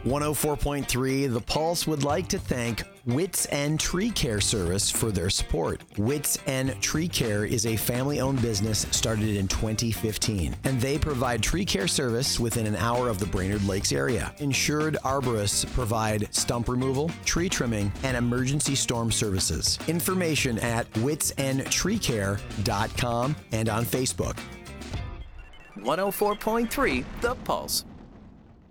104.3 The Pulse would like to thank Wits End Tree Care Service for their support. Wits End Tree Care is a family-owned business started in 2015, and they provide tree care service within an hour of the Brainerd Lakes area. Insured arborists provide stump removal, tree trimming, and emergency storm services. Information at witsendtreecare.com and on Facebook. 104.3 The Pulse.